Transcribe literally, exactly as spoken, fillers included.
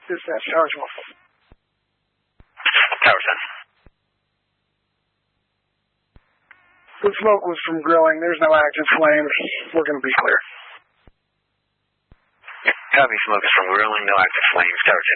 Dispatch, Tower twelve. Tower ten. The smoke was from grilling. There's no active flame. We're going to be clear. Copy, smoke is from grilling, no active flames. Tower ten.